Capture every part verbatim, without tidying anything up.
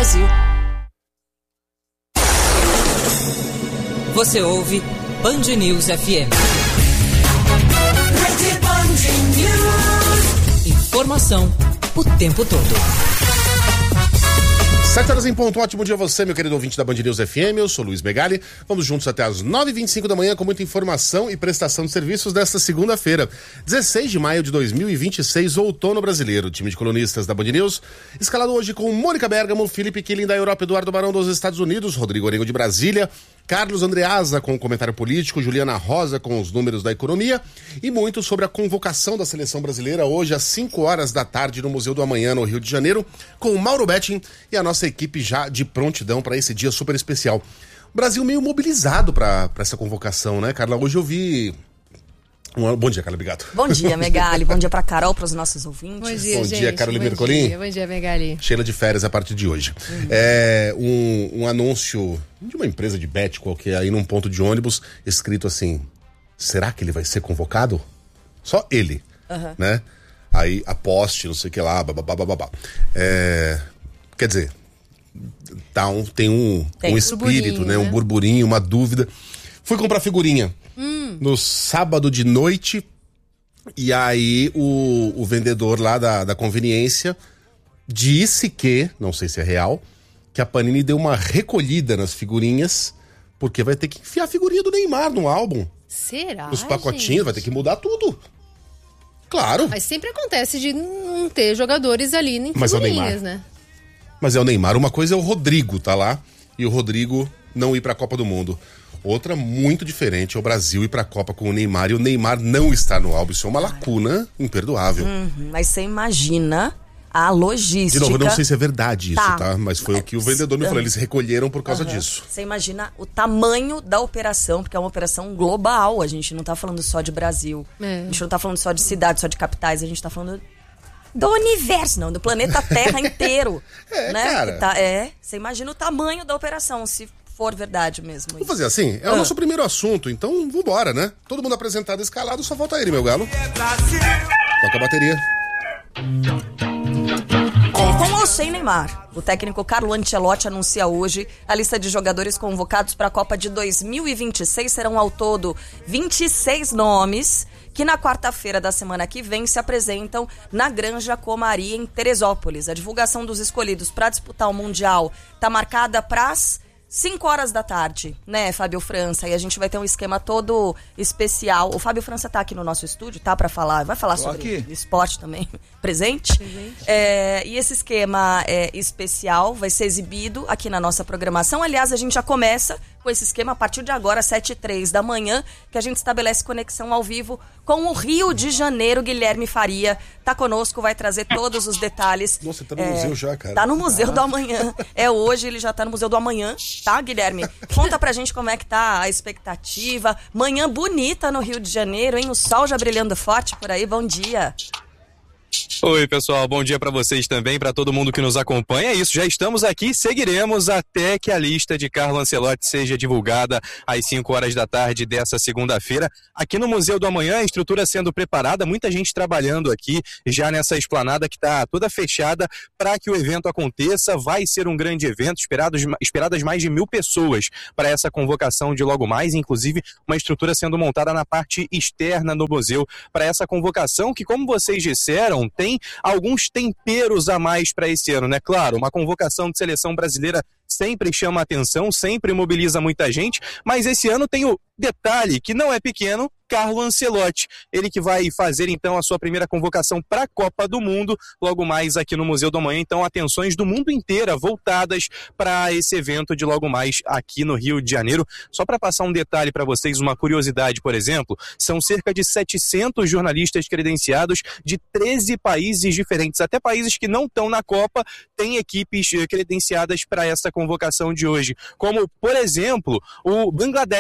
Brasil. Você ouve Band News F M. Informação o tempo todo. Sete horas em ponto, um ótimo dia a você, meu querido ouvinte da Band News F M, eu sou Luiz Megali, vamos juntos até as nove e vinte e cinco da manhã com muita informação e prestação de serviços desta segunda-feira, dezesseis de maio de dois mil e vinte e seis, outono brasileiro. O time de colunistas da Band News, escalado hoje com Mônica Bergamo, Felipe Killing da Europa, Eduardo Barão dos Estados Unidos, Rodrigo Orengo de Brasília, Carlos Andreasa com o comentário político, Juliana Rosa com os números da economia e muito sobre a convocação da seleção brasileira hoje às cinco horas da tarde no Museu do Amanhã, no Rio de Janeiro, com o Mauro Betting e a nossa equipe já de prontidão para esse dia super especial. O Brasil meio mobilizado para essa convocação, né, Carla? Hoje eu vi... Um... Bom dia, Carla Bigato. Bom dia, Megali. Bom dia pra Carol, pros nossos ouvintes. Bom dia, Bom gente. dia, Carolina Ercolim. Bom dia, Megali. Sheila de férias a partir de hoje. Uhum. É um, um anúncio de uma empresa de bet qualquer aí num ponto de ônibus, escrito assim, será que ele vai ser convocado? Só ele, uhum. né? Aí aposte, não sei o que lá, bababá, bababá. É, quer dizer, tá um, tem um, tem um espírito, né? né? Um burburinho, uma dúvida. Fui comprar figurinha. Hum. No sábado de noite, e aí o, o vendedor lá da, da conveniência disse que, não sei se é real, que a Panini deu uma recolhida nas figurinhas, porque vai ter que enfiar a figurinha do Neymar no álbum. Será, Nos pacotinhos, gente? vai ter que mudar tudo. Claro. Mas sempre acontece de não ter jogadores ali em Mas figurinhas, é o Neymar. né? Mas é o Neymar. Uma coisa é o Rodrigo, tá lá, e o Rodrigo não ir pra Copa do Mundo. Outra muito diferente é o Brasil ir pra Copa com o Neymar e o Neymar não estar no álbum. Isso é uma lacuna imperdoável. Uhum, mas você imagina a logística... De novo, eu não sei se é verdade isso, tá? tá? Mas foi é, o que o vendedor me falou. Eles recolheram por causa uhum. disso. Você imagina o tamanho da operação, porque é uma operação global. A gente não tá falando só de Brasil. É. A gente não tá falando só de cidades, só de capitais. A gente tá falando do universo, não, do planeta Terra inteiro. É, né? cara. Tá, é, você imagina o tamanho da operação, se for verdade mesmo. Vamos fazer assim? É ah. o nosso primeiro assunto, então vambora, né? Todo mundo apresentado, escalado, só falta ele, meu galo. Toca a bateria. Com ou sem Neymar, o técnico Carlo Ancelotti anuncia hoje a lista de jogadores convocados para a Copa de dois mil e vinte e seis. Serão ao todo vinte e seis nomes que na quarta-feira da semana que vem se apresentam na Granja Comari, em Teresópolis. A divulgação dos escolhidos para disputar o Mundial está marcada para as cinco horas da tarde, né, Fábio França? E a gente vai ter um esquema todo especial. O Fábio França tá aqui no nosso estúdio, tá? Pra falar, vai falar Tô sobre aqui. esporte também, presente. presente. É, e esse esquema é, especial vai ser exibido aqui na nossa programação. Aliás, a gente já começa com esse esquema a partir de agora, sete e três da manhã, que a gente estabelece conexão ao vivo com o Rio de Janeiro. Guilherme Faria tá conosco, vai trazer todos os detalhes. Nossa, tá no é, museu já, cara. Tá no Museu ah. do Amanhã. É hoje, ele já tá no Museu do Amanhã, tá, Guilherme? Conta pra gente como é que tá a expectativa. Manhã bonita no Rio de Janeiro, hein? O sol já brilhando forte por aí. Bom dia. Oi, pessoal, bom dia para vocês também, para todo mundo que nos acompanha. É isso, já estamos aqui, seguiremos até que a lista de Carlo Ancelotti seja divulgada às cinco horas da tarde dessa segunda-feira. Aqui no Museu do Amanhã, a estrutura sendo preparada, muita gente trabalhando aqui já nessa esplanada que está toda fechada para que o evento aconteça. Vai ser um grande evento, esperados, esperadas mais de mil pessoas para essa convocação de logo mais, inclusive uma estrutura sendo montada na parte externa do museu para essa convocação que, como vocês disseram, tem alguns temperos a mais para esse ano, né? Claro, uma convocação de seleção brasileira sempre chama atenção, sempre mobiliza muita gente, mas esse ano tem o detalhe, que não é pequeno, Carlo Ancelotti. Ele que vai fazer então a sua primeira convocação para a Copa do Mundo, logo mais aqui no Museu do Amanhã. Então, atenções do mundo inteiro voltadas para esse evento de logo mais aqui no Rio de Janeiro. Só para passar um detalhe para vocês, uma curiosidade, por exemplo, são cerca de setecentos jornalistas credenciados de treze países diferentes. Até países que não estão na Copa têm equipes credenciadas para essa convocação de hoje, como, por exemplo, o Bangladesh.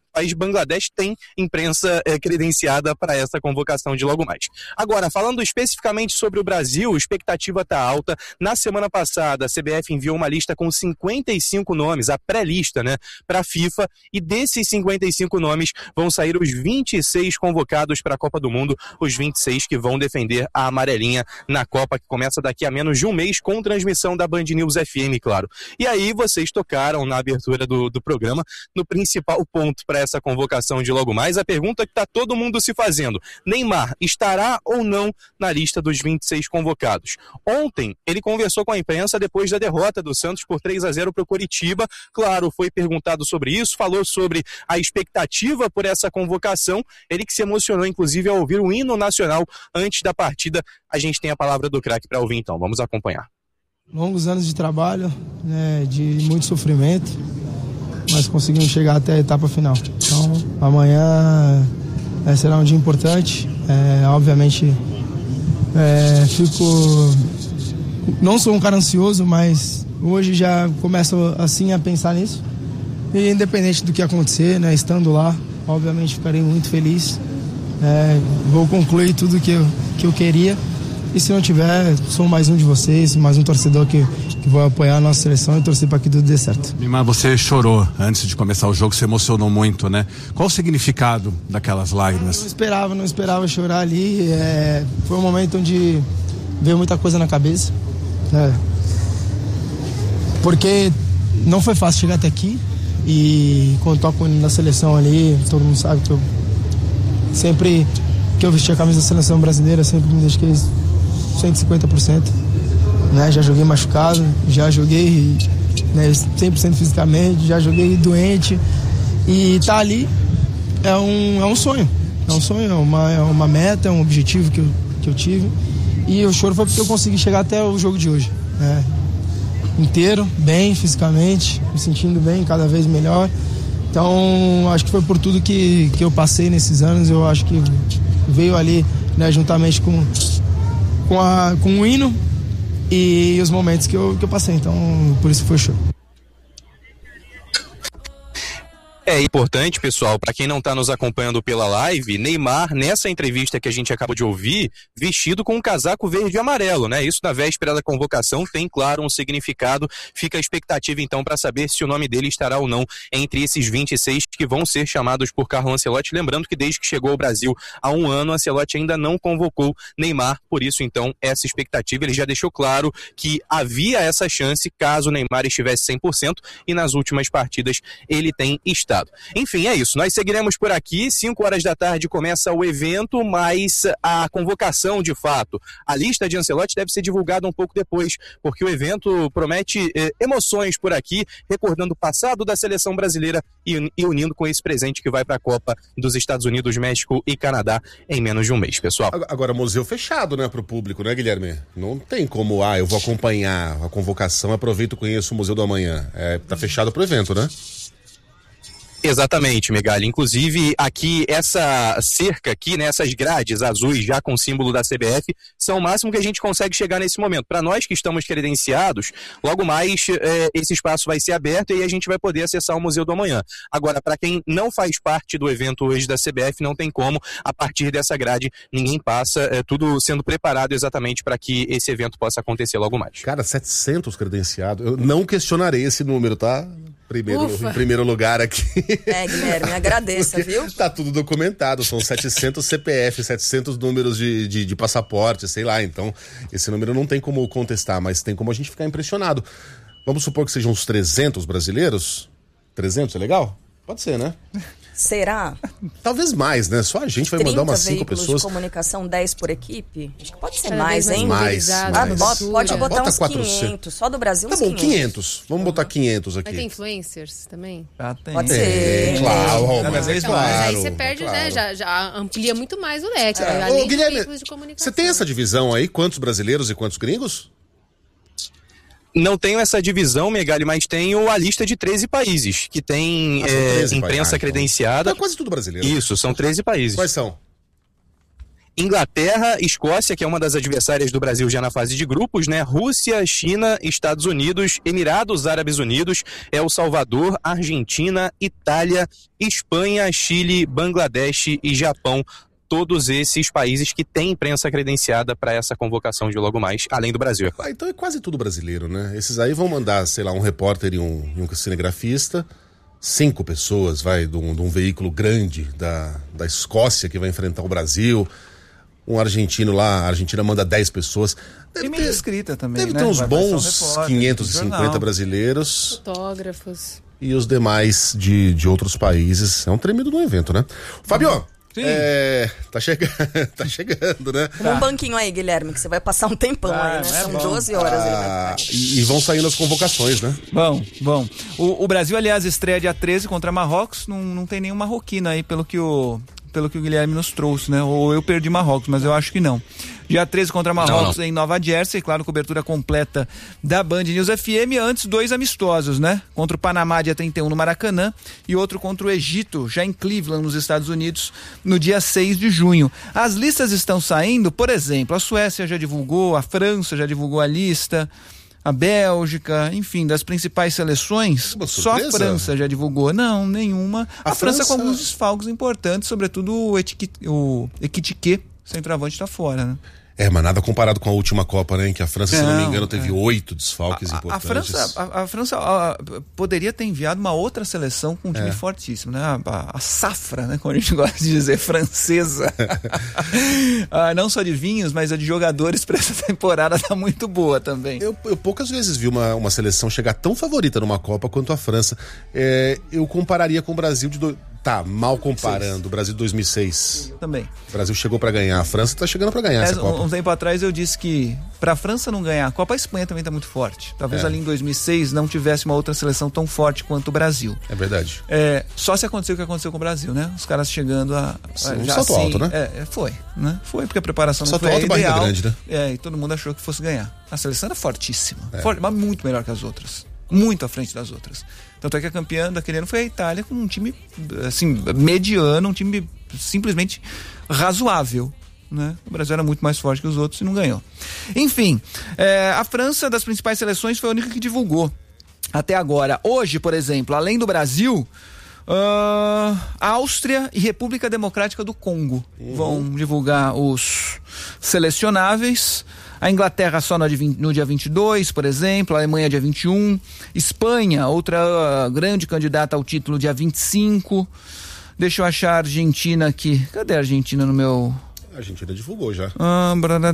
país Bangladesh tem imprensa é, credenciada para essa convocação de logo mais. Agora, falando especificamente sobre o Brasil, a expectativa está alta. Na semana passada, a C B F enviou uma lista com cinquenta e cinco nomes, a pré-lista, né, para a FIFA, e desses cinquenta e cinco nomes vão sair os vinte e seis convocados para a Copa do Mundo, os vinte e seis que vão defender a amarelinha na Copa, que começa daqui a menos de um mês, com transmissão da Band News F M, claro. E aí vocês tocaram na abertura do, do programa no principal ponto para essa convocação de logo mais, a pergunta que está todo mundo se fazendo: Neymar estará ou não na lista dos vinte e seis convocados? Ontem ele conversou com a imprensa depois da derrota do Santos por três a zero para o Coritiba. Claro, foi perguntado sobre isso, falou sobre a expectativa por essa convocação, ele que se emocionou inclusive ao ouvir o hino nacional antes da partida. A gente tem a palavra do craque para ouvir, então vamos acompanhar. Longos anos de trabalho, né, de muito sofrimento, mas conseguimos chegar até a etapa final. Então, amanhã é, será um dia importante. É, obviamente, é, fico... Não sou um cara ansioso, mas hoje já começo assim a pensar nisso. E independente do que acontecer, né, estando lá, obviamente ficarei muito feliz. É, vou concluir tudo que eu, que eu queria. E se não tiver, sou mais um de vocês, mais um torcedor que, que vai apoiar a nossa seleção e torcer para que tudo dê certo. Neymar, você chorou antes de começar o jogo, se emocionou muito, né? Qual o significado daquelas lágrimas? Não esperava, não esperava chorar ali. É, foi um momento onde veio muita coisa na cabeça. Né? Porque não foi fácil chegar até aqui. E quando toco na seleção ali, todo mundo sabe que eu sempre que eu vesti a camisa da seleção brasileira, sempre me dediquei cento e cinquenta por cento, né? Já joguei machucado, já joguei, né, cem por cento fisicamente, já joguei doente, e tá ali é um, é um sonho, é um sonho, é uma, é uma meta, é um objetivo que eu, que eu tive, e o choro foi porque eu consegui chegar até o jogo de hoje, né? Inteiro, bem fisicamente, me sentindo bem, cada vez melhor. Então acho que foi por tudo que, que eu passei nesses anos. Eu acho que veio ali, né, juntamente com Com, a, com o hino e os momentos que eu, que eu passei, então por isso foi show. É importante, pessoal, para quem não está nos acompanhando pela live, Neymar, nessa entrevista que a gente acabou de ouvir, vestido com um casaco verde e amarelo, né? Isso na véspera da convocação tem, claro, um significado. Fica a expectativa, então, para saber se o nome dele estará ou não entre esses vinte e seis que vão ser chamados por Carlo Ancelotti. Lembrando que desde que chegou ao Brasil há um ano, Ancelotti ainda não convocou Neymar. Por isso, então, essa expectativa. Ele já deixou claro que havia essa chance caso o Neymar estivesse cem por cento, e nas últimas partidas ele tem estado. Enfim, é isso. Nós seguiremos por aqui. cinco horas da tarde começa o evento, mas a convocação, de fato, a lista de Ancelotti deve ser divulgada um pouco depois, porque o evento promete eh, emoções por aqui, recordando o passado da seleção brasileira e, e unindo com esse presente que vai para a Copa dos Estados Unidos, México e Canadá em menos de um mês, pessoal. Agora, museu fechado, né, pro público, né, Guilherme? Não tem como, ah, eu vou acompanhar a convocação, aproveito e conheço o Museu do Amanhã. É, tá fechado pro evento, né? Exatamente, Megali. Inclusive, aqui, essa cerca aqui, né, essas grades azuis já com o símbolo da C B F, são o máximo que a gente consegue chegar nesse momento. Para nós que estamos credenciados, logo mais é, esse espaço vai ser aberto e a gente vai poder acessar o Museu do Amanhã. Agora, para quem não faz parte do evento hoje da C B F, não tem como, a partir dessa grade, ninguém passa, é, tudo sendo preparado exatamente para que esse evento possa acontecer logo mais. Cara, setecentos credenciados. Eu não questionarei esse número, tá? Primeiro, em primeiro lugar aqui. É, Guilherme, agradeça, porque viu? Tá tudo documentado, são setecentos C P F, setecentos números de, de, de passaporte, sei lá, então esse número não tem como contestar, mas tem como a gente ficar impressionado. Vamos supor que sejam uns trezentos brasileiros? trezentos é legal? Pode ser, né? Será? Talvez mais, né? Só a gente vai mandar umas cinco pessoas. De comunicação, dez por equipe? Acho que pode ser Cada mais, vez hein? Mais, Ah, mais. bota- pode Ah, botar bota uns quatrocentos. quinhentos. Só do Brasil Tá uns bom, quinhentos. quinhentos. Vamos botar quinhentos aqui. Mas tem influencers também? Já tem. Pode É, ser. claro, Cada mas vez é Não, claro. mas aí você perde, claro. né? Já, já amplia muito mais o leque. É. Além Ô, de Guilherme, veículos de comunicação. você tem essa divisão aí? Quantos brasileiros e quantos gringos? Não tenho essa divisão, Megali, mas tenho a lista de treze países, que tem Ah, são é, treze imprensa países. Ah, então. credenciada. É quase tudo brasileiro. Isso, são treze países. Quais são? Inglaterra, Escócia, que é uma das adversárias do Brasil já na fase de grupos, né? Rússia, China, Estados Unidos, Emirados Árabes Unidos, El Salvador, Argentina, Itália, Espanha, Chile, Bangladesh e Japão. Todos esses países que têm imprensa credenciada para essa convocação de logo mais, além do Brasil. Ah, então é quase tudo brasileiro, né? Esses aí vão mandar, sei lá, um repórter e um, e um cinegrafista, cinco pessoas, vai, de um, de um veículo grande da, da Escócia que vai enfrentar o Brasil, um argentino lá, a Argentina manda dez pessoas. Deve Tem ter, escrita também, deve né? ter uns Vai bons um repórter, quinhentos e cinquenta jornal. brasileiros. Fotógrafos. E os demais de, de outros países. É um tremendo do evento, né? Fabio, Sim. é, tá, chegando, tá chegando, né? Tá. Um banquinho aí, Guilherme, que você vai passar um tempão Ah, aí, né? é São bom. doze horas. ele vai Ah, ficar. e, e vão saindo as convocações, né? Bom, bom. O, o Brasil, aliás, estreia dia treze contra Marrocos. Não, não tem nenhum marroquino aí, pelo que o... pelo que o Guilherme nos trouxe, né? Ou eu perdi Marrocos, mas eu acho que não. Dia treze contra Marrocos não, não. em Nova Jersey, claro, cobertura completa da Band News F M. Antes, dois amistosos, né? Contra o Panamá, dia trinta e um, no Maracanã, e outro contra o Egito, já em Cleveland, nos Estados Unidos, no dia seis de junho. As listas estão saindo, por exemplo, a Suécia já divulgou, a França já divulgou a lista, a Bélgica, enfim, das principais seleções, Uma só a surpresa? França já divulgou. Não, nenhuma. A, A França, França- com alguns desfalques importantes, sobretudo o, Etiqui, o Ekitike, centroavante, está fora, né? É, mas nada comparado com a última Copa, né? Em que a França, se não me Não, engano, teve é. oito desfalques A, a importantes. França, a, a França a, poderia ter enviado uma outra seleção com um time É. fortíssimo, né? A, a, a safra, né? Como a gente gosta de dizer, francesa. Ah, não só de vinhos, mas a de jogadores para essa temporada tá muito boa também. Eu, eu poucas vezes vi uma, uma seleção chegar tão favorita numa Copa quanto a França. É, eu compararia com o Brasil de... Do... Tá, mal comparando. O Brasil de dois mil e seis. Também. O Brasil chegou pra ganhar. A França tá chegando pra ganhar Mas, essa Copa. um, um tempo atrás eu disse que para a França não ganhar a Copa, a Espanha também está muito forte. Talvez É. ali em dois mil e seis não tivesse uma outra seleção tão forte quanto o Brasil. É verdade. É, só se aconteceu o que aconteceu com o Brasil, né? Os caras chegando a... Sim, a- um já salto assim, alto, né? É, é, foi, né? Foi porque a preparação Salto não foi alto e barriga ideal. grande, né? É, e todo mundo achou que fosse ganhar. A seleção era fortíssima, forte, mas muito melhor que as outras. Muito à frente das outras. Tanto é que a campeã daquele ano foi a Itália, com um time, assim, mediano, um time simplesmente razoável, né? O Brasil era muito mais forte que os outros e não ganhou. Enfim, é, a França, das principais seleções, foi a única que divulgou até agora. Hoje, por exemplo, além do Brasil, uh, Áustria e República Democrática do Congo vão divulgar os selecionáveis. A Inglaterra só no dia, vinte, no dia vinte e dois, por exemplo, a Alemanha dia vinte e um, Espanha, outra uh, grande candidata ao título, dia vinte e cinco. Deixa eu achar a Argentina aqui. Cadê a Argentina no meu... A Argentina divulgou já. Ah,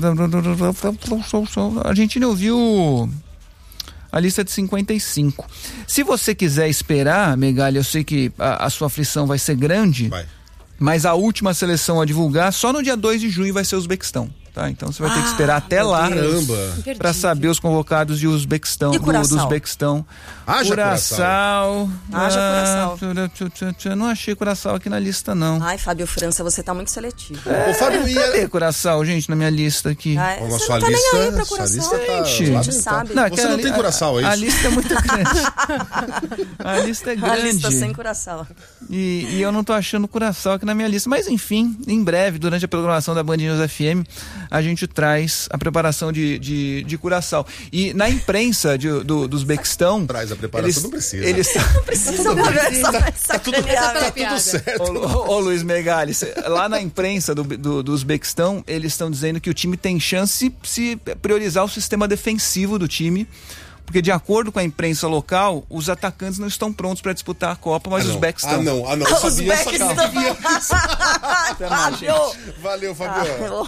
a Argentina ouviu a lista de cinquenta e cinco. Se você quiser esperar, Megali, eu sei que a, a sua aflição vai ser grande, Vai. mas a última seleção a divulgar só no dia dois de junho vai ser o Uzbequistão. Tá? Então você vai ter que esperar até lá Caramba. para saber os convocados de Uzbequistão, E do, Curaçao? do Uzbequistão. Haja Curaçao. Haja ah, Eu não achei Curaçao aqui na lista, não. Ai, Fábio França, você tá muito seletivo. Ô, Fábio, e Cadê a... Curaçao, gente, na minha lista aqui? Ai, Ó, você sua não tá lista, nem aí pra sua Curaçao. lista tá... Gente, lá a gente dentro, sabe. tá? é Você que não a- tem Curaçao, é a, a isso? lista é muito grande. A lista é A grande. lista sem Curaçao. E, e eu não tô achando Curaçao aqui na minha lista. Mas enfim, em breve, durante a programação da Band News F M, a gente traz a preparação de, de, de Curaçao. E na imprensa de, do, do Uzbequistão... Traz a preparação, eles, não precisa. Eles, Precisa da essa Tá tudo, sacanear. tá piada. tudo certo. Ô, ô, ô Luiz Megali, cê- lá na imprensa do, do, do Uzbequistão, eles estão dizendo que o time tem chance se priorizar o sistema defensivo do time, porque de acordo com a imprensa local, os atacantes não estão prontos para disputar a Copa, mas Ah, os não. backs estão. Ah, não, ah, não. Eu Os sabia, backs eu estão. sabia. Fábio! Valeu, Fabio.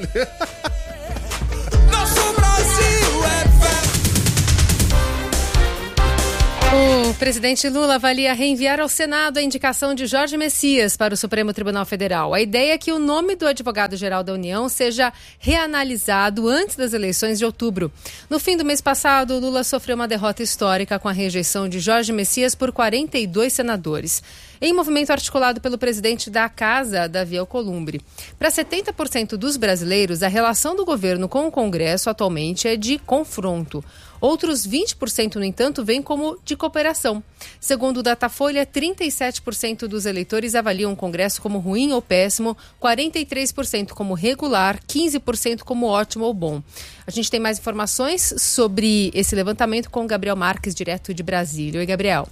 Nosso Brasil é O presidente Lula avalia reenviar ao Senado a indicação de Jorge Messias para o Supremo Tribunal Federal. A ideia é que o nome do advogado-geral da União seja reanalisado antes das eleições de outubro. No fim do mês passado, Lula sofreu uma derrota histórica com a rejeição de Jorge Messias por quarenta e dois senadores. Em movimento articulado pelo presidente da Casa, Davi Alcolumbre. Para setenta por cento dos brasileiros, a relação do governo com o Congresso atualmente é de confronto. Outros vinte por cento, no entanto, vêm como de cooperação. Segundo o Datafolha, trinta e sete por cento dos eleitores avaliam o Congresso como ruim ou péssimo, quarenta e três por cento como regular, quinze por cento como ótimo ou bom. A gente tem mais informações sobre esse levantamento com o Gabriel Marques, direto de Brasília. Oi, Gabriel.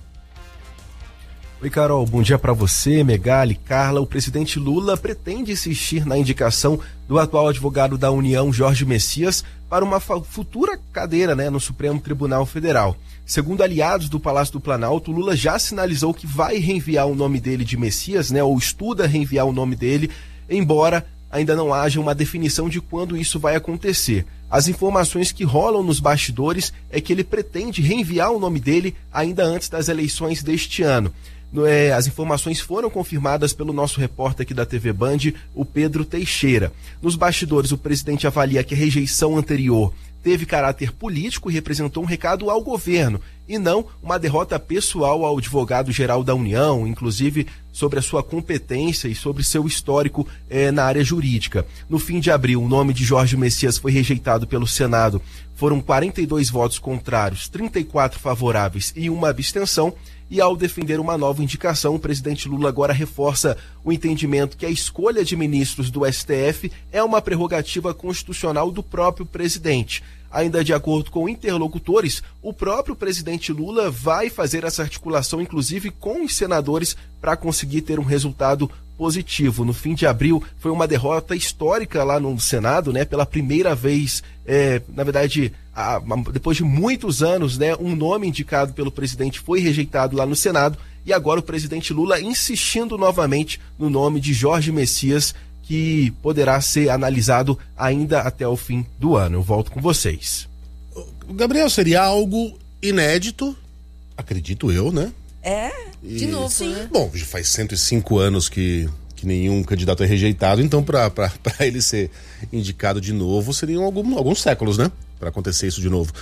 Oi, Carol, bom dia para você, Megali, Carla. O presidente Lula pretende insistir na indicação do atual advogado da União, Jorge Messias, para uma futura cadeira, né, no Supremo Tribunal Federal. Segundo aliados do Palácio do Planalto, Lula já sinalizou que vai reenviar o nome dele de Messias, né, ou estuda reenviar o nome dele, embora ainda não haja uma definição de quando isso vai acontecer. As informações que rolam nos bastidores é que ele pretende reenviar o nome dele ainda antes das eleições deste ano. As informações foram confirmadas pelo nosso repórter aqui da T V Band, o Pedro Teixeira. Nos bastidores, o presidente avalia que a rejeição anterior teve caráter político e representou um recado ao governo, e não uma derrota pessoal ao advogado-geral da União, inclusive sobre a sua competência e sobre seu histórico eh, na área jurídica. No fim de abril, o nome de Jorge Messias foi rejeitado pelo Senado. Foram quarenta e dois votos contrários, trinta e quatro favoráveis e uma abstenção. E ao defender uma nova indicação, o presidente Lula agora reforça o entendimento que a escolha de ministros do S T F é uma prerrogativa constitucional do próprio presidente. Ainda de acordo com interlocutores, o próprio presidente Lula vai fazer essa articulação, inclusive com os senadores, para conseguir ter um resultado positivo. No fim de abril, foi uma derrota histórica lá no Senado, né? Pela primeira vez, é, na verdade, a, a, depois de muitos anos, né? Um nome indicado pelo presidente foi rejeitado lá no Senado, e agora o presidente Lula insistindo novamente no nome de Jorge Messias, que poderá ser analisado ainda até o fim do ano. Eu volto com vocês. Gabriel, seria algo inédito, acredito eu, né? É, e, de novo, sim, né? Bom, já faz cento e cinco anos que, que nenhum candidato é rejeitado, então para ele ser indicado de novo, seriam algum, alguns séculos, né? Para acontecer isso de novo.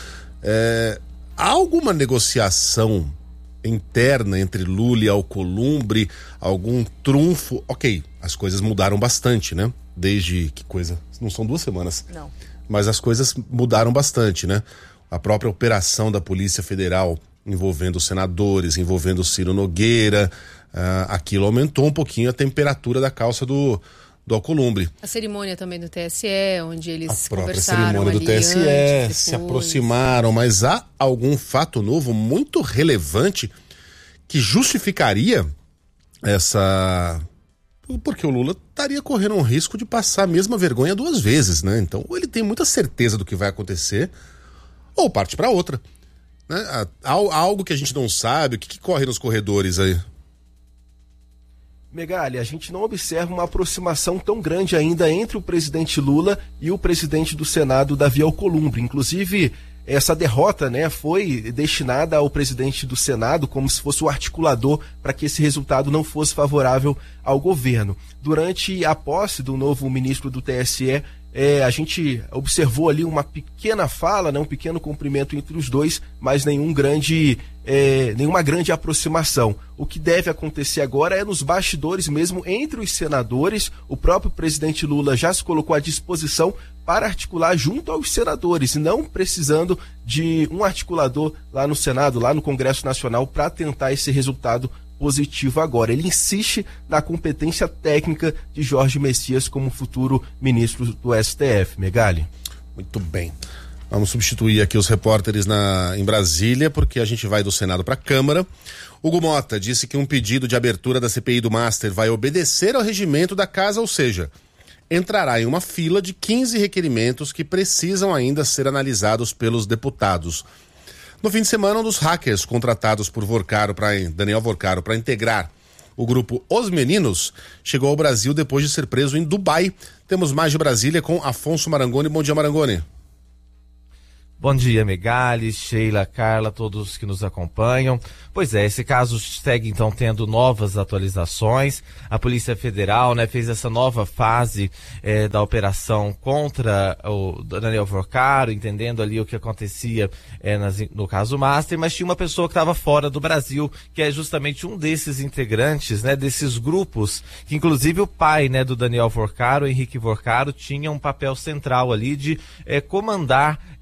É, há alguma negociação interna entre Lula e Alcolumbre, algum trunfo? Ok, as coisas mudaram bastante, né? Desde, que coisa, não são duas semanas. Não. Mas as coisas mudaram bastante, né? A própria operação da Polícia Federal envolvendo os senadores, envolvendo o Ciro Nogueira, uh, aquilo aumentou um pouquinho a temperatura da calça do, do Alcolumbre. A cerimônia também do T S E, onde eles a própria conversaram cerimônia do ali T S E, antes, se depois. aproximaram, mas há algum fato novo muito relevante que justificaria essa... Porque o Lula estaria correndo um risco de passar a mesma vergonha duas vezes, né? Então, ou ele tem muita certeza do que vai acontecer, ou parte para outra. Né? Há algo que a gente não sabe, o que, que corre nos corredores aí? Megali, a gente não observa uma aproximação tão grande ainda entre o presidente Lula e o presidente do Senado, Davi Alcolumbre. Inclusive, essa derrota, né, foi destinada ao presidente do Senado como se fosse o articulador para que esse resultado não fosse favorável ao governo. Durante a posse do novo ministro do T S E, É, a gente observou ali uma pequena fala, né, um pequeno cumprimento entre os dois, mas nenhum grande, é, nenhuma grande aproximação. O que deve acontecer agora é nos bastidores mesmo, entre os senadores. O próprio presidente Lula já se colocou à disposição para articular junto aos senadores, e não precisando de um articulador lá no Senado, lá no Congresso Nacional, para tentar esse resultado positivo agora. Ele insiste na competência técnica de Jorge Messias como futuro ministro do S T F. Megali. Muito bem. Vamos substituir aqui os repórteres na, em Brasília, porque a gente vai do Senado para a Câmara. Hugo Mota disse que um pedido de abertura da C P I do Master vai obedecer ao regimento da casa, ou seja, entrará em uma fila de quinze requerimentos que precisam ainda ser analisados pelos deputados. No fim de semana, um dos hackers contratados por Vorcaro pra, Daniel Vorcaro para integrar o grupo Os Meninos chegou ao Brasil depois de ser preso em Dubai. Temos mais de Brasília com Afonso Marangoni. Bom dia, Marangoni. Bom dia, Megali, Sheila, Carla, todos que nos acompanham. Pois é, esse caso segue então tendo novas atualizações. A Polícia Federal, né, fez essa nova fase eh, da operação contra o Daniel Vorcaro, entendendo ali o que acontecia eh, nas, no caso Master, mas tinha uma pessoa que estava fora do Brasil, que é justamente um desses integrantes, né, desses grupos, que inclusive o pai, né, do Daniel Vorcaro, Henrique Vorcaro, tinha um papel central ali de eh, comandar e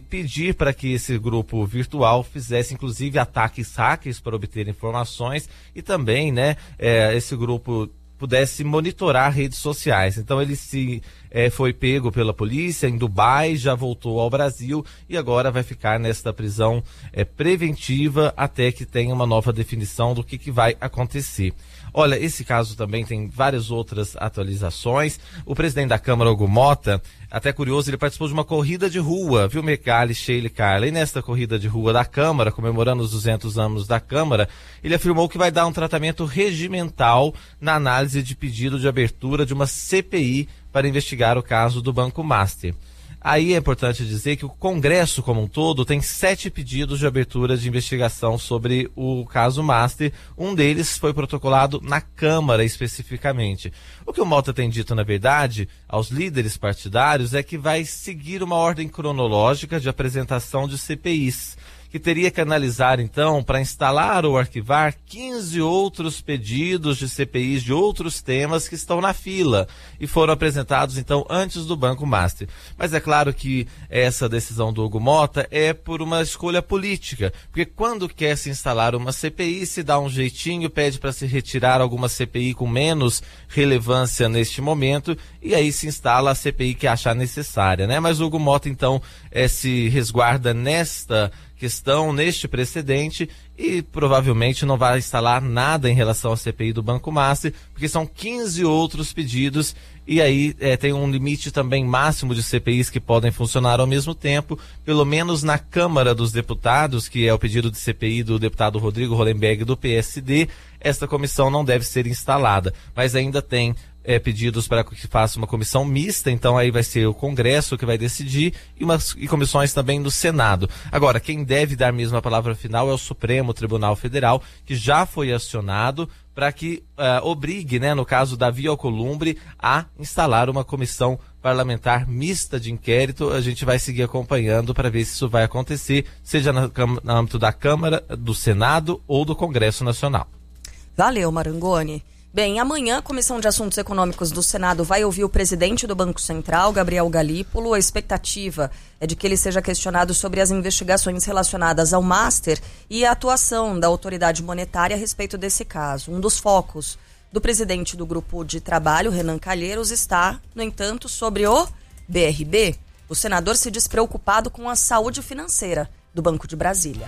pedir para que esse grupo virtual fizesse, inclusive, ataques hackers para obter informações e também, né, é, esse grupo pudesse monitorar redes sociais. Então ele se eh, foi pego pela polícia em Dubai, já voltou ao Brasil e agora vai ficar nesta prisão eh, preventiva até que tenha uma nova definição do que, que vai acontecer. Olha, esse caso também tem várias outras atualizações. O presidente da Câmara, Hugo Mota, até curioso, ele participou de uma corrida de rua, viu, Megali, Sheila e Carla? E nesta corrida de rua da Câmara, comemorando os duzentos anos da Câmara, ele afirmou que vai dar um tratamento regimental na análise de pedido de abertura de uma C P I para investigar o caso do Banco Master. Aí é importante dizer que o Congresso como um todo tem sete pedidos de abertura de investigação sobre o caso Master. Um deles foi protocolado na Câmara especificamente. O que o Mota tem dito, na verdade, aos líderes partidários é que vai seguir uma ordem cronológica de apresentação de C P Is, que teria que analisar, então, para instalar ou arquivar quinze outros pedidos de C P Is de outros temas que estão na fila e foram apresentados, então, antes do Banco Master. Mas é claro que essa decisão do Hugo Mota é por uma escolha política, porque quando quer se instalar uma C P I, se dá um jeitinho, pede para se retirar alguma C P I com menos relevância neste momento, e aí se instala a C P I que achar necessária, né? Mas o Hugo Mota, então, é, se resguarda nesta questão, neste precedente, e provavelmente não vai instalar nada em relação à C P I do Banco Master, porque são quinze outros pedidos e aí é, tem um limite também máximo de C P Is que podem funcionar ao mesmo tempo, pelo menos na Câmara dos Deputados, que é o pedido de C P I do deputado Rodrigo Hollenberg do P S D, esta comissão não deve ser instalada, mas ainda tem É, pedidos para que faça uma comissão mista, então aí vai ser o Congresso que vai decidir e, umas, e comissões também do Senado. Agora, quem deve dar mesmo a palavra final é o Supremo Tribunal Federal, que já foi acionado para que uh, obrigue, né, no caso Davi Alcolumbre, a instalar uma comissão parlamentar mista de inquérito. A gente vai seguir acompanhando para ver se isso vai acontecer, seja na, no âmbito da Câmara, do Senado ou do Congresso Nacional. Valeu, Marangoni. Bem, amanhã a Comissão de Assuntos Econômicos do Senado vai ouvir o presidente do Banco Central, Gabriel Galípolo. A expectativa é de que ele seja questionado sobre as investigações relacionadas ao Master e a atuação da autoridade monetária a respeito desse caso. Um dos focos do presidente do grupo de trabalho, Renan Calheiros, está, no entanto, sobre o B R B. O senador se diz preocupado com a saúde financeira do Banco de Brasília.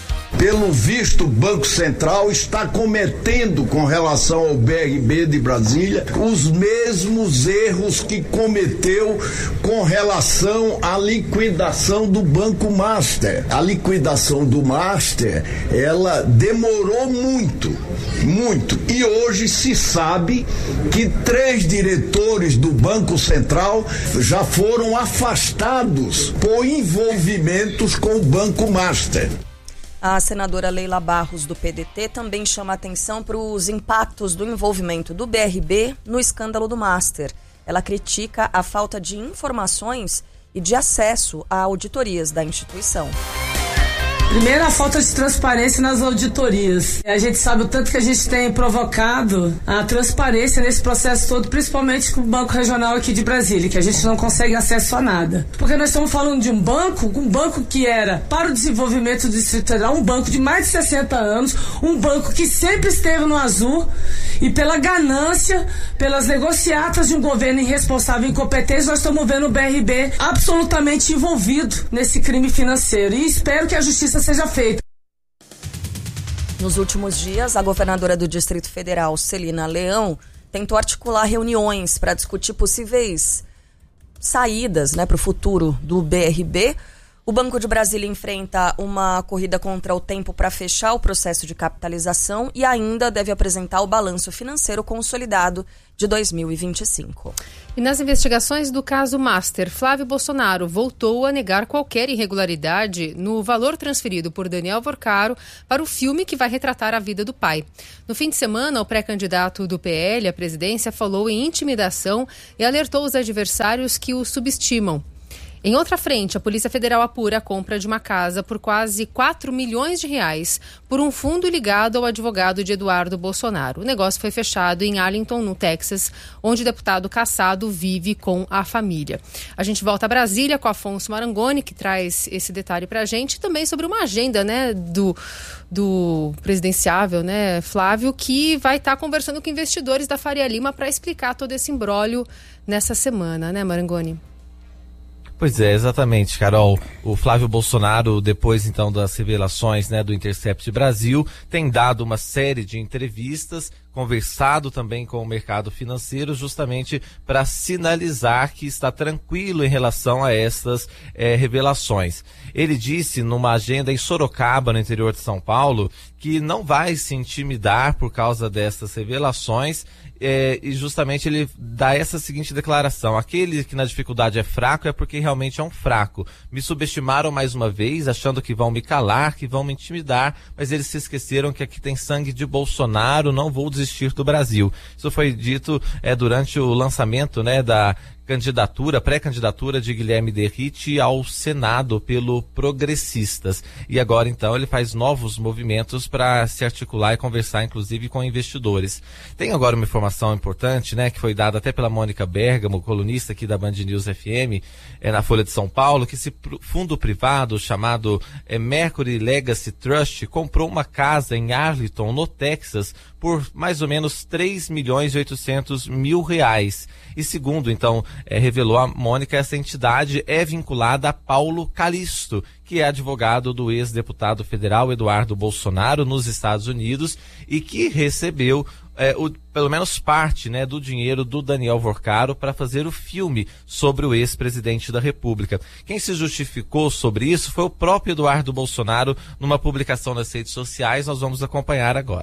Pelo visto, o Banco Central está cometendo, com relação ao B R B de Brasília, os mesmos erros que cometeu com relação à liquidação do Banco Master. A liquidação do Master, ela demorou muito, muito. E hoje se sabe que três diretores do Banco Central já foram afastados por envolvimentos com o Banco Master. A senadora Leila Barros, do P D T, também chama atenção para os impactos do envolvimento do B R B no escândalo do Master. Ela critica a falta de informações e de acesso a auditorias da instituição. Primeiro, a falta de transparência nas auditorias. A gente sabe o tanto que a gente tem provocado a transparência nesse processo todo, principalmente com o Banco Regional aqui de Brasília, que a gente não consegue acesso a nada. Porque nós estamos falando de um banco, um banco que era para o desenvolvimento do Distrito Federal, um banco de mais de sessenta anos, um banco que sempre esteve no azul, e pela ganância, pelas negociatas de um governo irresponsável e incompetente, nós estamos vendo o B R B absolutamente envolvido nesse crime financeiro. E espero que a justiça seja feita. Nos últimos dias, a governadora do Distrito Federal, Celina Leão, tentou articular reuniões para discutir possíveis saídas, né, para o futuro do B R B. O Banco de Brasília enfrenta uma corrida contra o tempo para fechar o processo de capitalização e ainda deve apresentar o balanço financeiro consolidado de dois mil e vinte e cinco. E nas investigações do caso Master, Flávio Bolsonaro voltou a negar qualquer irregularidade no valor transferido por Daniel Vorcaro para o filme que vai retratar a vida do pai. No fim de semana, o pré-candidato do P L à presidência falou em intimidação e alertou os adversários que o subestimam. Em outra frente, a Polícia Federal apura a compra de uma casa por quase quatro milhões de reais por um fundo ligado ao advogado de Eduardo Bolsonaro. O negócio foi fechado em Arlington, no Texas, onde o deputado Cassado vive com a família. A gente volta a Brasília com Afonso Marangoni, que traz esse detalhe pra gente, e também sobre uma agenda, né, do, do presidenciável, né, Flávio, que vai estar tá conversando com investidores da Faria Lima para explicar todo esse imbróglio nessa semana, né, Marangoni? Pois é, exatamente, Carol. O Flávio Bolsonaro, depois então das revelações, né, do Intercept Brasil, tem dado uma série de entrevistas, conversado também com o mercado financeiro, justamente para sinalizar que está tranquilo em relação a essas eh, revelações. Ele disse numa agenda em Sorocaba, no interior de São Paulo, que não vai se intimidar por causa dessas revelações. É, e justamente ele dá essa seguinte declaração: aquele que na dificuldade é fraco é porque realmente é um fraco. Me subestimaram mais uma vez, achando que vão me calar, que vão me intimidar, mas eles se esqueceram que aqui tem sangue de Bolsonaro, não vou desistir do Brasil. Isso foi dito é, durante o lançamento, né, da candidatura, pré-candidatura de Guilherme Derrite ao Senado pelo Progressistas. E agora, então, ele faz novos movimentos para se articular e conversar, inclusive, com investidores. Tem agora uma informação importante, né, que foi dada até pela Mônica Bergamo, colunista aqui da Band News F M, é, na Folha de São Paulo, que esse fundo privado chamado é, Mercury Legacy Trust comprou uma casa em Arlington, no Texas, por mais ou menos três milhões e oitocentos mil reais. E segundo, então, é, revelou a Mônica, essa entidade é vinculada a Paulo Calixto, que é advogado do ex-deputado federal Eduardo Bolsonaro nos Estados Unidos e que recebeu é, o, pelo menos parte, né, do dinheiro do Daniel Vorcaro para fazer o filme sobre o ex-presidente da República. Quem se justificou sobre isso foi o próprio Eduardo Bolsonaro numa publicação nas redes sociais. Nós vamos acompanhar agora.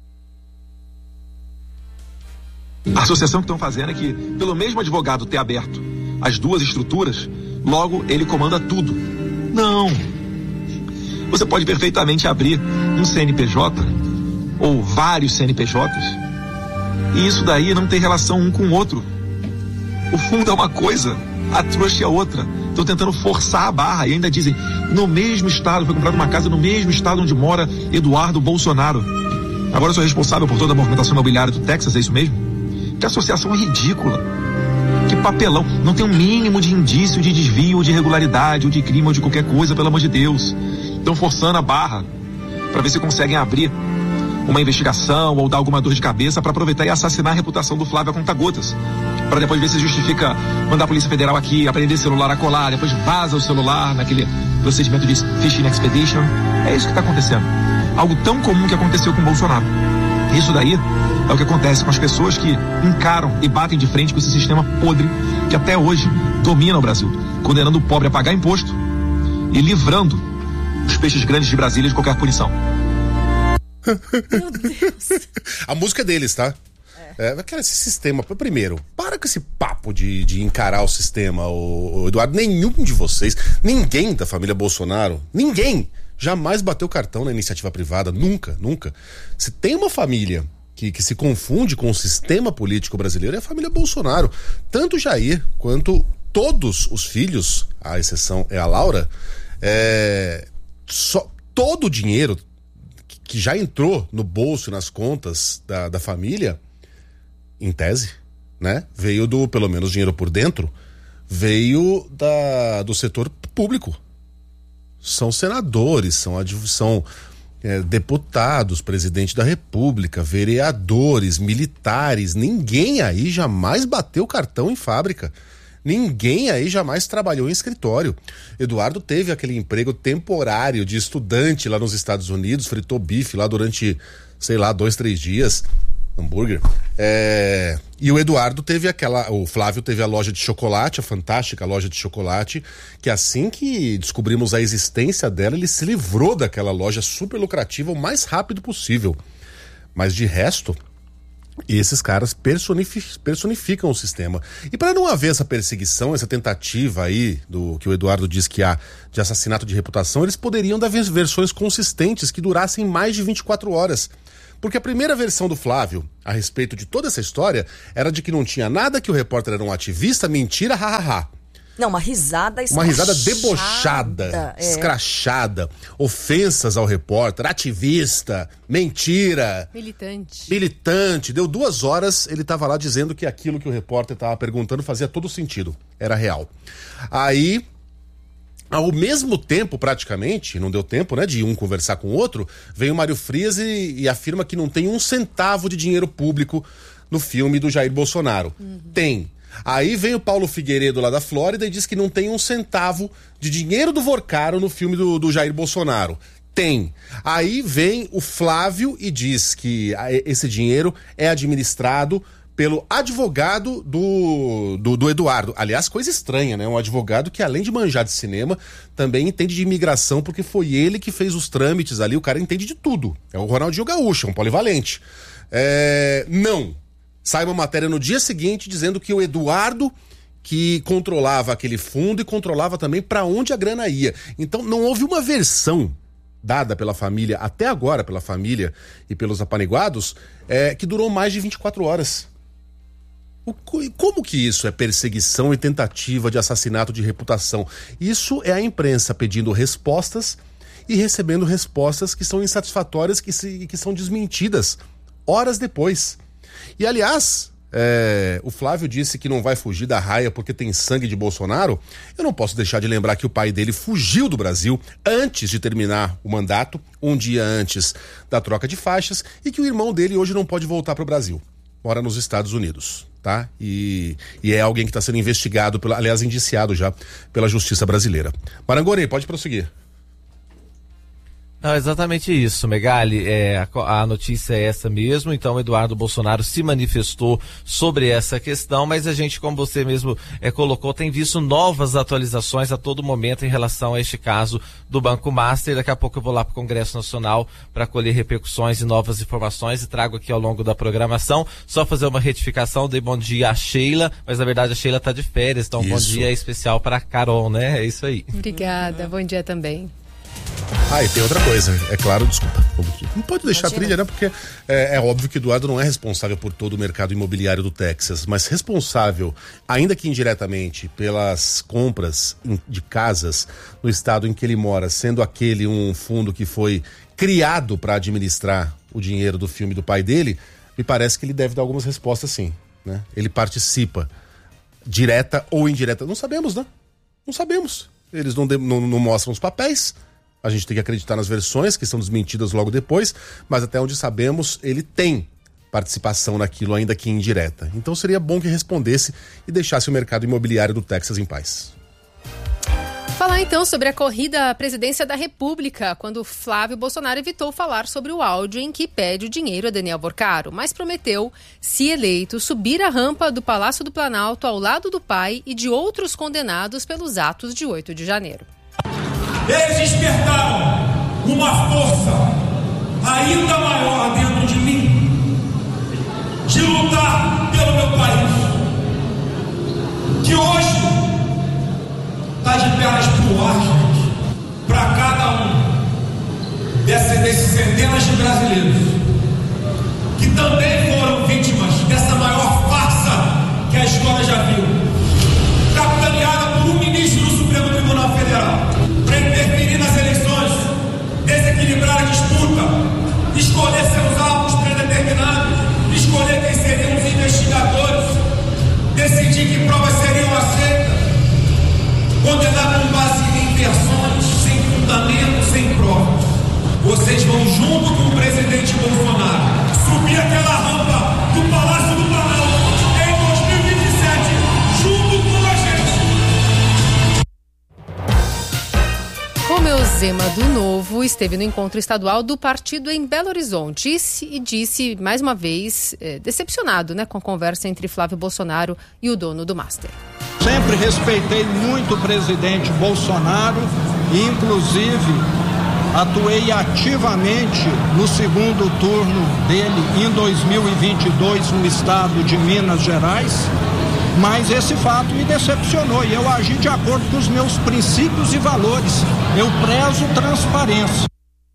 A associação que estão fazendo é que, pelo mesmo advogado ter aberto as duas estruturas, logo ele comanda tudo. Não. Você pode perfeitamente abrir um C N P J ou vários C N P Js e isso daí não tem relação um com o outro. O fundo é uma coisa, a trust é outra. Estão tentando forçar a barra e ainda dizem, no mesmo estado, foi comprada uma casa no mesmo estado onde mora Eduardo Bolsonaro. Agora eu sou responsável por toda a movimentação imobiliária do Texas, é isso mesmo? Que associação ridícula. Que papelão. Não tem um mínimo de indício de desvio, ou de irregularidade, ou de crime, ou de qualquer coisa, pelo amor de Deus. Estão forçando a barra para ver se conseguem abrir uma investigação ou dar alguma dor de cabeça para aproveitar e assassinar a reputação do Flávio a conta-gotas. Para depois ver se justifica mandar a Polícia Federal aqui, aprender celular a colar, depois vaza o celular naquele procedimento de Fishing Expedition. É isso que está acontecendo. Algo tão comum que aconteceu com o Bolsonaro. Isso daí é o que acontece com as pessoas que encaram e batem de frente com esse sistema podre que até hoje domina o Brasil, condenando o pobre a pagar imposto e livrando os peixes grandes de Brasília de qualquer punição. Meu Deus. A música é deles, tá? É, é esse sistema, primeiro, para com esse papo de, de encarar o sistema, o, o Eduardo. Nenhum de vocês, ninguém da família Bolsonaro, ninguém jamais bateu cartão na iniciativa privada, nunca, nunca. Se tem uma família que, que se confunde com o sistema político brasileiro, é a família Bolsonaro. Tanto Jair quanto todos os filhos, a exceção é a Laura, é, só, todo o dinheiro que, que já entrou no bolso, nas contas da, da família, em tese, né, veio do, pelo menos dinheiro por dentro, veio da, do setor público. São senadores, são, são é, deputados, presidente da República, vereadores, militares. Ninguém aí jamais bateu cartão em fábrica. Ninguém aí jamais trabalhou em escritório. Eduardo teve aquele emprego temporário de estudante lá nos Estados Unidos, fritou bife lá durante, sei lá, dois, três dias. Hambúrguer. É... E o Eduardo teve aquela. O Flávio teve a loja de chocolate, a fantástica loja de chocolate, que assim que descobrimos a existência dela, ele se livrou daquela loja super lucrativa o mais rápido possível. Mas de resto, esses caras personifi- personificam o sistema. E para não haver essa perseguição, essa tentativa aí, do que o Eduardo diz que há, de assassinato de reputação, eles poderiam dar versões consistentes que durassem mais de vinte e quatro horas. Porque a primeira versão do Flávio, a respeito de toda essa história, era de que não tinha nada, que o repórter era um ativista, mentira, hahaha. Não, uma risada Uma risada debochada, é. escrachada, ofensas ao repórter, ativista, mentira. Militante. Militante. Deu duas horas, ele estava lá dizendo que aquilo que o repórter estava perguntando fazia todo sentido, era real. Aí, ao mesmo tempo, praticamente, não deu tempo, né, de um conversar com o outro, vem o Mário Frias e, e afirma que não tem um centavo de dinheiro público no filme do Jair Bolsonaro. Uhum. Tem. Aí vem o Paulo Figueiredo lá da Flórida e diz que não tem um centavo de dinheiro do Vorcaro no filme do, do Jair Bolsonaro. Tem. Aí vem o Flávio e diz que esse dinheiro é administrado pelo advogado do, do, do Eduardo. Aliás, coisa estranha, né? Um advogado que, além de manjar de cinema, também entende de imigração, porque foi ele que fez os trâmites ali. O cara entende de tudo. É o Ronaldinho Gaúcho, é um polivalente. É... Não. Sai uma matéria no dia seguinte dizendo que o Eduardo que controlava aquele fundo e controlava também para onde a grana ia. Então não houve uma versão dada pela família, até agora pela família e pelos apaniguados, é, que durou mais de vinte e quatro horas. O, como que isso é perseguição e tentativa de assassinato de reputação? Isso é a imprensa pedindo respostas e recebendo respostas que são insatisfatórias, que, se, que são desmentidas horas depois. E, aliás, é, o Flávio disse que não vai fugir da raia porque tem sangue de Bolsonaro. Eu não posso deixar de lembrar que o pai dele fugiu do Brasil antes de terminar o mandato, um dia antes da troca de faixas, e que o irmão dele hoje não pode voltar para o Brasil. Mora nos Estados Unidos, tá? E, e é alguém que está sendo investigado, pela, aliás, indiciado já pela Justiça Brasileira. Marangoni, pode prosseguir. Não, exatamente isso, Megali, é, a, a notícia é essa mesmo. Então, o Eduardo Bolsonaro se manifestou sobre essa questão, mas a gente, como você mesmo é, colocou, tem visto novas atualizações a todo momento em relação a este caso do Banco Master. Daqui a pouco eu vou lá para o Congresso Nacional para colher repercussões e novas informações e trago aqui ao longo da programação. Só fazer uma retificação, dei bom dia a Sheila, mas na verdade a Sheila está de férias, então isso. Bom dia especial para a Carol, né? É isso aí. Obrigada, bom dia também. Ah, e tem outra coisa, é claro, desculpa. Não pode deixar Imagina. a trilha, né? Porque é, é óbvio que o Eduardo não é responsável por todo o mercado imobiliário do Texas, mas responsável, ainda que indiretamente, pelas compras de casas no estado em que ele mora, sendo aquele um fundo que foi criado para administrar o dinheiro do filme do pai dele, me parece que ele deve dar algumas respostas sim, né? Ele participa, direta ou indireta, não sabemos, né? Não sabemos. Eles não, de, não, não mostram os papéis. A gente tem que acreditar nas versões que são desmentidas logo depois, mas até onde sabemos, ele tem participação naquilo, ainda que indireta. Então seria bom que respondesse e deixasse o mercado imobiliário do Texas em paz. Falar então sobre a corrida à presidência da República, quando Flávio Bolsonaro evitou falar sobre o áudio em que pede o dinheiro a Daniel Vorcaro, mas prometeu, se eleito, subir a rampa do Palácio do Planalto ao lado do pai e de outros condenados pelos atos de oito de janeiro. Eles despertaram uma força ainda maior dentro de mim, de lutar pelo meu país, que hoje está de pernas pro ar, gente, para cada um dessa, desses centenas de brasileiros que também foram vítimas dessa maior farsa que a história já viu, capitaneada por um ministro do Supremo Tribunal Federal, para interferir nas eleições, desequilibrar a disputa, escolher seus alvos predeterminados, escolher quem seriam os investigadores, decidir que provas seriam aceitas, condenar com base em versões, sem fundamento, sem provas. Vocês vão junto com o presidente Bolsonaro subir aquela rampa do Palácio do Planalto em dois mil e vinte e sete, junto com a gente. Romeu Zema do Novo esteve no encontro estadual do partido em Belo Horizonte e disse, mais uma vez, é, decepcionado, né, com a conversa entre Flávio Bolsonaro e o dono do Master. Sempre respeitei muito o presidente Bolsonaro e, inclusive, atuei ativamente no segundo turno dele em dois mil e vinte e dois no estado de Minas Gerais, mas esse fato me decepcionou e eu agi de acordo com os meus princípios e valores. Eu prezo transparência.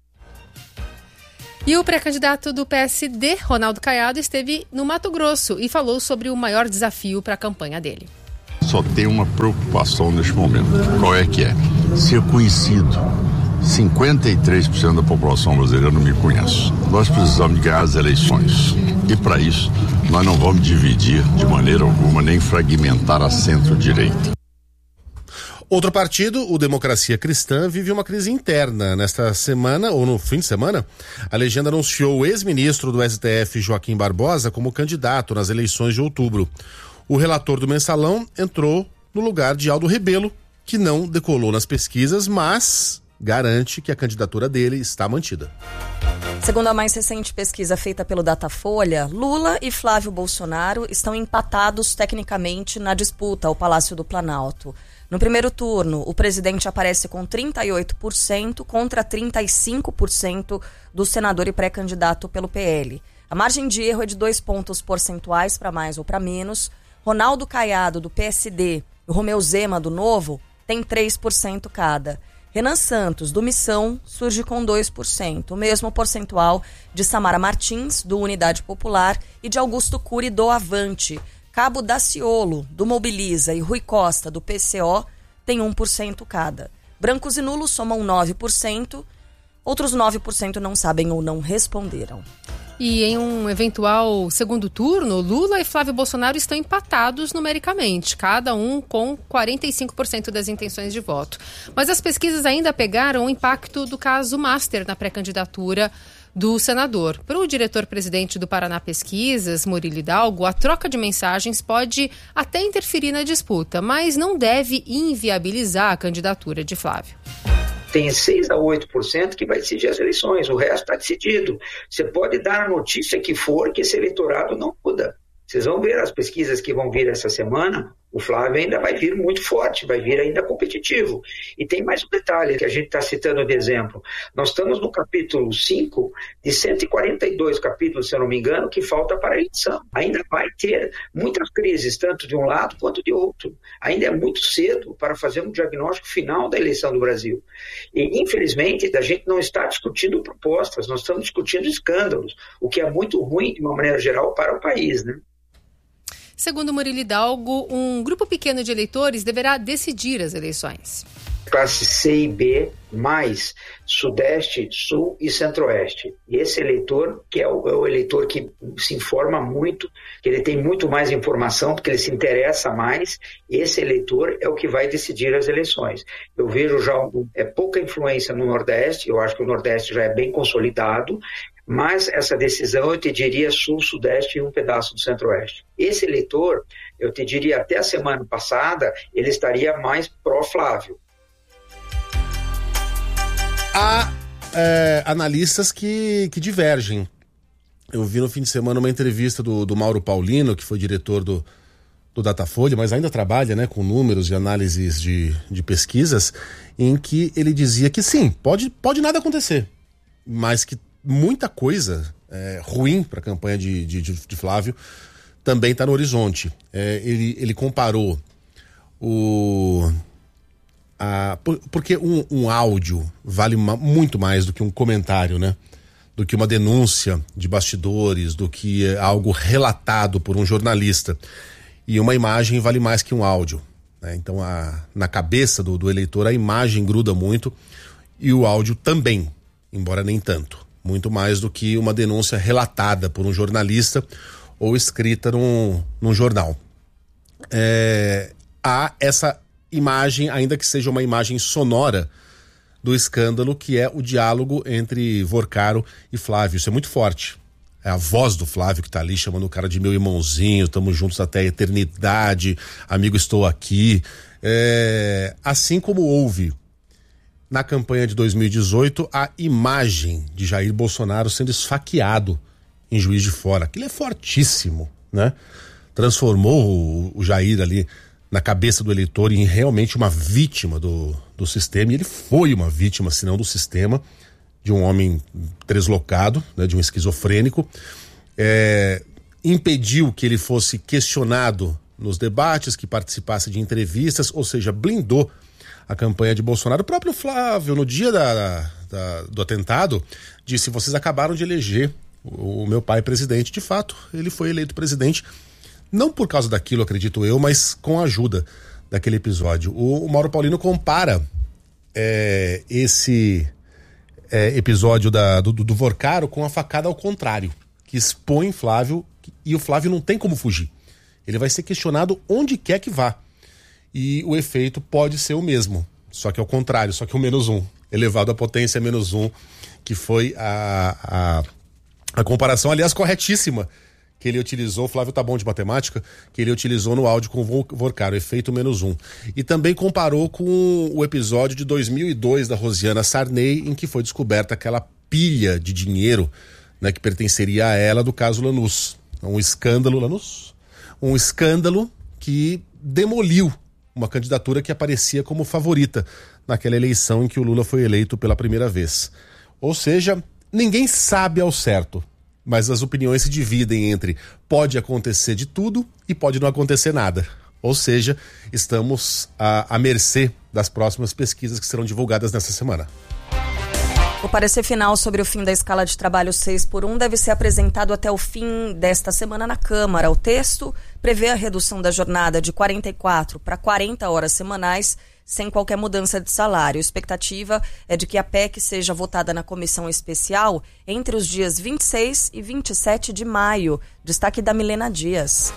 E o pré-candidato do P S D, Ronaldo Caiado, esteve no Mato Grosso e falou sobre o maior desafio para a campanha dele. só tem uma preocupação neste momento. Qual é que é? Ser conhecido. cinquenta e três por cento da população brasileira não me conhece. Nós precisamos de ganhar as eleições. E para isso, nós não vamos dividir de maneira alguma, nem fragmentar a centro-direita. Outro partido, o Democracia Cristã, vive uma crise interna. Nesta semana, ou no fim de semana, a legenda anunciou o ex-ministro do S T F, Joaquim Barbosa, como candidato nas eleições de outubro. O relator do Mensalão entrou no lugar de Aldo Rebelo, que não decolou nas pesquisas, mas garante que a candidatura dele está mantida. Segundo a mais recente pesquisa feita pelo Datafolha, Lula e Flávio Bolsonaro estão empatados tecnicamente na disputa ao Palácio do Planalto. No primeiro turno, o presidente aparece com trinta e oito por cento contra trinta e cinco por cento do senador e pré-candidato pelo P L. A margem de erro é de dois pontos percentuais para mais ou para menos. Ronaldo Caiado, do P S D, e Romeu Zema, do Novo, tem três por cento cada. Renan Santos, do Missão, surge com dois por cento, o mesmo percentual de Samara Martins, do Unidade Popular, e de Augusto Cury, do Avante. Cabo Daciolo, do Mobiliza, e Rui Costa, do P C O, tem um por cento cada. Brancos e nulos somam nove por cento, outros nove por cento não sabem ou não responderam. E em um eventual segundo turno, Lula e Flávio Bolsonaro estão empatados numericamente, cada um com quarenta e cinco por cento das intenções de voto. Mas as pesquisas ainda pegaram o impacto do caso Master na pré-candidatura do senador. Para o diretor-presidente do Paraná Pesquisas, Murilo Hidalgo, a troca de mensagens pode até interferir na disputa, mas não deve inviabilizar a candidatura de Flávio. Tem seis a oito por cento que vai decidir as eleições, o resto está decidido. Você pode dar a notícia que for que esse eleitorado não muda. Vocês vão ver as pesquisas que vão vir essa semana, o Flávio ainda vai vir muito forte, vai vir ainda competitivo. E tem mais um detalhe que a gente está citando de exemplo. Nós estamos no capítulo cinco de cento e quarenta e dois capítulos, se eu não me engano, que falta para a eleição. Ainda vai ter muitas crises, tanto de um lado quanto de outro. Ainda é muito cedo para fazer um diagnóstico final da eleição do Brasil. E, infelizmente, a gente não está discutindo propostas, nós estamos discutindo escândalos, o que é muito ruim, de uma maneira geral, para o país, né? Segundo Murilo Hidalgo, um grupo pequeno de eleitores deverá decidir as eleições. Classe C e B, mais Sudeste, Sul e Centro-Oeste. E esse eleitor, que é o, é o eleitor que se informa muito, que ele tem muito mais informação, porque ele se interessa mais, esse eleitor é o que vai decidir as eleições. Eu vejo já é, pouca influência no Nordeste, eu acho que o Nordeste já é bem consolidado, mas essa decisão eu te diria Sul, Sudeste e um pedaço do Centro-Oeste. Esse eleitor, eu te diria até a semana passada, ele estaria mais pró-Flávio. Há é, analistas que, que divergem. Eu vi no fim de semana uma entrevista do, do Mauro Paulino, que foi diretor do, do Datafolha, mas ainda trabalha, né, com números e análises de, de pesquisas, em que ele dizia que sim, pode, pode nada acontecer, mas que muita coisa é, ruim para a campanha de, de, de Flávio também está no horizonte. É, ele, ele comparou o... A, porque um, um áudio vale uma, muito mais do que um comentário, né? Do que uma denúncia de bastidores, do que algo relatado por um jornalista. E uma imagem vale mais que um áudio, né? Então, a, na cabeça do, do eleitor, a imagem gruda muito e o áudio também, embora nem tanto. Muito mais do que uma denúncia relatada por um jornalista ou escrita num, num jornal. É, há essa imagem, ainda que seja uma imagem sonora, do escândalo, que é o diálogo entre Vorcaro e Flávio. Isso é muito forte. É a voz do Flávio que tá ali chamando o cara de meu irmãozinho, estamos juntos até a eternidade, amigo, estou aqui. É, assim como houve na campanha de dois mil e dezoito a imagem de Jair Bolsonaro sendo esfaqueado em Juiz de Fora. Aquilo é fortíssimo, né? Transformou o, o Jair ali na cabeça do eleitor em realmente uma vítima do, do sistema, e ele foi uma vítima, se não do sistema, de um homem deslocado, né, de um esquizofrênico, é, impediu que ele fosse questionado nos debates, que participasse de entrevistas, ou seja, blindou a campanha de Bolsonaro. O próprio Flávio, no dia da, da, do atentado, disse: vocês acabaram de eleger o, o meu pai presidente. De fato, ele foi eleito presidente Não por causa daquilo, acredito eu, mas com a ajuda daquele episódio. O, o Mauro Paulino compara é, esse é, episódio da, do, do Vorcaro com a facada ao contrário, que expõe Flávio, e o Flávio não tem como fugir. Ele vai ser questionado onde quer que vá. E o efeito pode ser o mesmo, só que ao contrário, só que o menos um, elevado à potência menos um, que foi a, a, a comparação, aliás, corretíssima, que ele utilizou, o Flávio tá bom de matemática, que ele utilizou no áudio com o Vorcaro, efeito menos um. E também comparou com o episódio de dois mil e dois da Rosiana Sarney, em que foi descoberta aquela pilha de dinheiro, né, que pertenceria a ela do caso Lanús. Um escândalo, Lanús? Um escândalo que demoliu uma candidatura que aparecia como favorita naquela eleição em que o Lula foi eleito pela primeira vez. Ou seja, ninguém sabe ao certo, mas as opiniões se dividem entre pode acontecer de tudo e pode não acontecer nada. Ou seja, estamos à, à mercê das próximas pesquisas que serão divulgadas nessa semana. O parecer final sobre o fim da escala de trabalho seis por um deve ser apresentado até o fim desta semana na Câmara. O texto prevê a redução da jornada de quarenta e quatro para quarenta horas semanais, sem qualquer mudança de salário. A expectativa é de que a P E C seja votada na comissão especial entre os dias vinte e seis e vinte e sete de maio. Destaque da Milena Dias.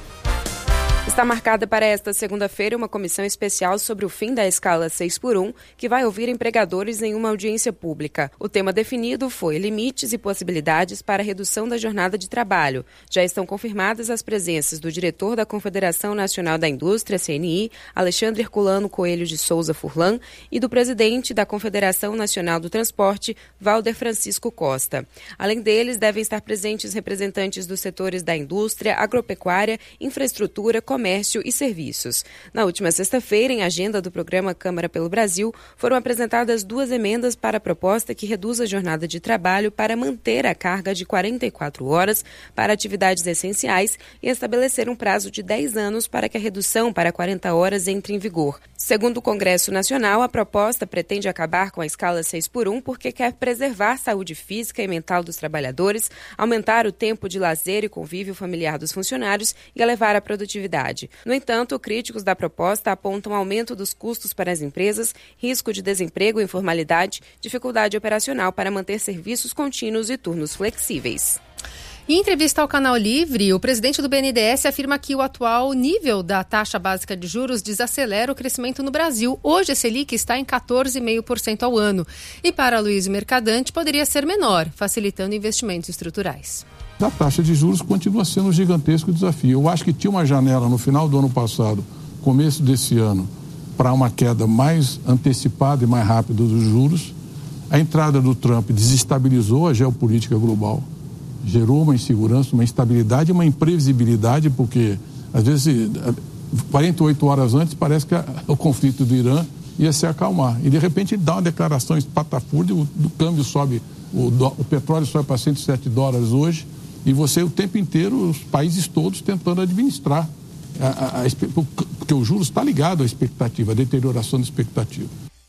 Está marcada para esta segunda-feira uma comissão especial sobre o fim da escala seis por um, que vai ouvir empregadores em uma audiência pública. O tema definido foi limites e possibilidades para a redução da jornada de trabalho. Já estão confirmadas as presenças do diretor da Confederação Nacional da Indústria, C N I, Alexandre Herculano Coelho de Souza Furlan, e do presidente da Confederação Nacional do Transporte, Valder Francisco Costa. Além deles, devem estar presentes representantes dos setores da indústria, agropecuária, infraestrutura, comércio e serviços. Na última sexta-feira, em agenda do programa Câmara pelo Brasil, foram apresentadas duas emendas para a proposta que reduz a jornada de trabalho para manter a carga de quarenta e quatro horas para atividades essenciais e estabelecer um prazo de dez anos para que a redução para quarenta horas entre em vigor. Segundo o Congresso Nacional, a proposta pretende acabar com a escala seis por um porque quer preservar a saúde física e mental dos trabalhadores, aumentar o tempo de lazer e convívio familiar dos funcionários e elevar a produtividade. No entanto, críticos da proposta apontam aumento dos custos para as empresas, risco de desemprego e informalidade, dificuldade operacional para manter serviços contínuos e turnos flexíveis. Em entrevista ao Canal Livre, o presidente do B N D E S afirma que o atual nível da taxa básica de juros desacelera o crescimento no Brasil. Hoje a Selic está em quatorze vírgula cinco por cento ao ano. E para Luiz Mercadante poderia ser menor, facilitando investimentos estruturais. A taxa de juros continua sendo um gigantesco desafio. Eu acho que tinha uma janela no final do ano passado, começo desse ano, para uma queda mais antecipada e mais rápida dos juros. A entrada do Trump desestabilizou a geopolítica global, gerou uma insegurança, uma instabilidade, uma imprevisibilidade, porque às vezes quarenta e oito horas antes parece que a, o conflito do Irã ia se acalmar. E de repente ele dá uma declaração espatafúrdia, o, o câmbio sobe, o, do, o petróleo sobe para cento e sete dólares hoje, e você o tempo inteiro, os países todos tentando administrar, a, a, a, porque o juros está ligado à expectativa, à deterioração da expectativa.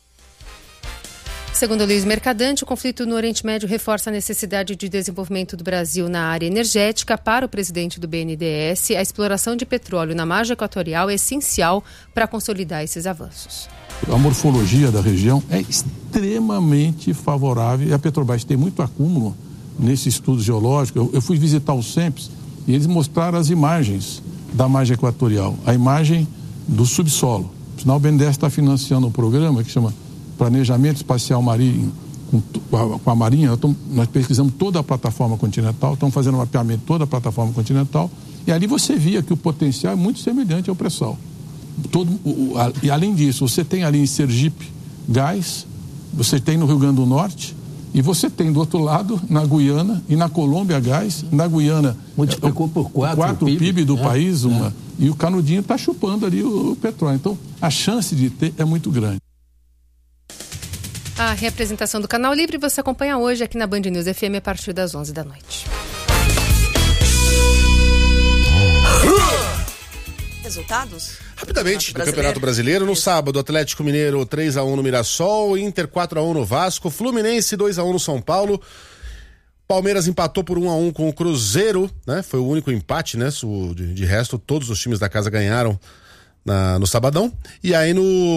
Segundo Luiz Mercadante, o conflito no Oriente Médio reforça a necessidade de desenvolvimento do Brasil na área energética. Para o presidente do B N D E S, a exploração de petróleo na margem equatorial é essencial para consolidar esses avanços. A morfologia da região é extremamente favorável e a Petrobras tem muito acúmulo nesse estudo geológico. Eu, eu fui visitar o SEMPES e eles mostraram as imagens da margem equatorial, a imagem do subsolo. Afinal, o B N D E S está financiando um programa que chama Planejamento Espacial Marinho com a, com a Marinha. Nós, tamo, nós pesquisamos toda a plataforma continental, estamos fazendo um mapeamento de toda a plataforma continental e ali você via que o potencial é muito semelhante ao pré-sal. Todo, o, a, e além disso, você tem ali em Sergipe gás, você tem no Rio Grande do Norte, e você tem do outro lado, na Guiana e na Colômbia gás, na Guiana multiplicou por quatro, quatro o P I B, P I B do é, país, uma, é. E o canudinho está chupando ali o, o petróleo. Então, a chance de ter é muito grande. A reapresentação do Canal Livre você acompanha hoje aqui na Band News F M a partir das onze da noite. Resultados? Rapidamente, do Campeonato Brasileiro, no sábado, Atlético Mineiro três a um no Mirassol, Inter quatro a um no Vasco, Fluminense dois a um no São Paulo, Palmeiras empatou por um a um com o Cruzeiro, né? Foi o único empate, né? De, de resto, todos os times da casa ganharam na, no sabadão. E aí no